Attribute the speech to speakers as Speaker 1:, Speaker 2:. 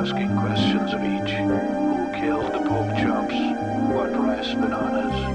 Speaker 1: asking questions of each. Who killed the pork chops? What rice bananas?